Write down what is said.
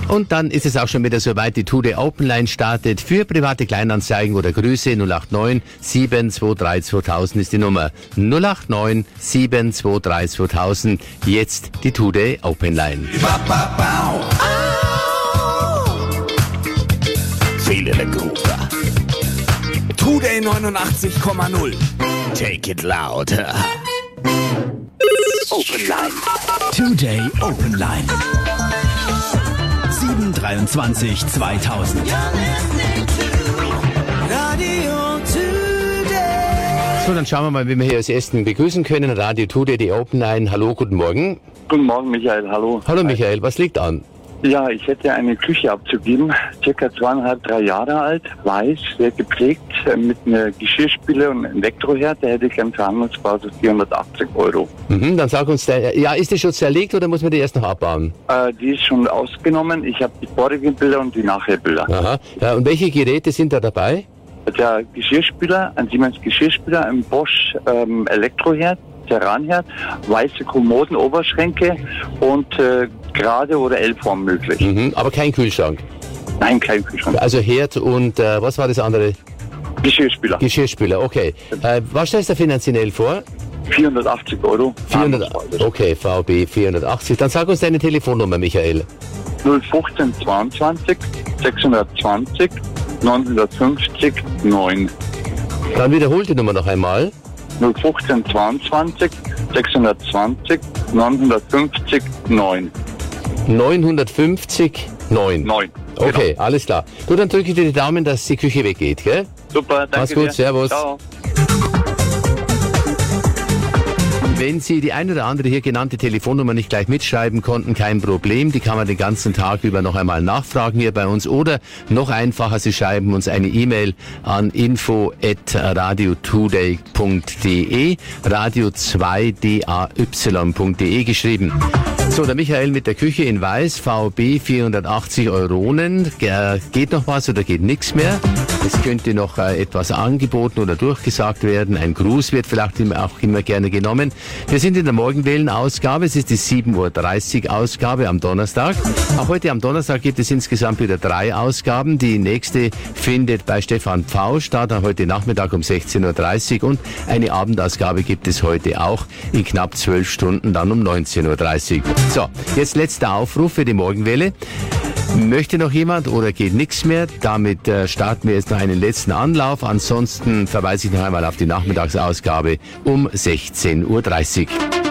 Und dann ist es auch schon wieder soweit, die Today Open Line startet. Für private Kleinanzeigen oder Grüße 089 723 2000 ist die Nummer. 089 723 2000. Jetzt die Today Open Line. Viele der Groove. Today 89,0. Take it loud. Open Line. Today Open Line. 723 2000. So, dann schauen wir mal, wie wir hier als Ersten begrüßen können. Radio Today, die Open Line. Hallo, guten Morgen. Guten Morgen, Michael. Hallo. Hallo, Michael. Was liegt an? Ja, ich hätte eine Küche abzugeben, circa 2,5, 3 Jahre alt, weiß, sehr gepflegt, mit einer Geschirrspüle und einem Elektroherd. Der hätte ich am Verhandlungsbasis 480 €. Dann sag uns, ist die schon zerlegt oder muss man die erst noch abbauen? Die ist schon ausgenommen. Ich habe die vorigen Bilder und die Nachherbilder. Aha. Ja, und welche Geräte sind da dabei? Der Geschirrspüler, ein Siemens Geschirrspüler, ein Bosch Elektroherd, Terranherd, weiße Kommoden, Oberschränke und gerade oder L-Form möglich. Aber kein Kühlschrank? Nein, kein Kühlschrank. Also Herd und was war das andere? Geschirrspüler. Geschirrspüler, okay. Was stellst du finanziell vor? 480 €. 400, okay, VB 480. Dann sag uns deine Telefonnummer, Michael. 015 22 620 950 9. Dann wiederhol die Nummer noch einmal. 015 22 620 950 9. 950 9. 9. Okay, alles klar. Du, dann drücke ich dir die Daumen, dass die Küche weggeht, gell? Super, danke. Mach's gut, dir. servus. Ciao. Wenn Sie die ein oder andere hier genannte Telefonnummer nicht gleich mitschreiben konnten, kein Problem. Die kann man den ganzen Tag über noch einmal nachfragen hier bei uns. Oder noch einfacher, Sie schreiben uns eine E-Mail an info@radiotoday.de, radio2day.de geschrieben. So, der Michael mit der Küche in Weiß, VB 480 €. Geht noch was oder geht nichts mehr? Es könnte noch etwas angeboten oder durchgesagt werden. Ein Gruß wird vielleicht auch immer gerne genommen. Wir sind in der Morgenwellen-Ausgabe. Es ist die 7:30 Uhr Ausgabe am Donnerstag. Auch heute am Donnerstag gibt es insgesamt wieder 3 Ausgaben. Die nächste findet bei Stefan Pfau statt, heute Nachmittag um 16:30 Uhr. Und eine Abendausgabe gibt es heute auch in knapp 12 Stunden, dann um 19:30 Uhr. So, jetzt letzter Aufruf für die Morgenwelle. Möchte noch jemand oder geht nichts mehr? Damit starten wir jetzt noch einen letzten Anlauf. Ansonsten verweise ich noch einmal auf die Nachmittagsausgabe um 16:30 Uhr.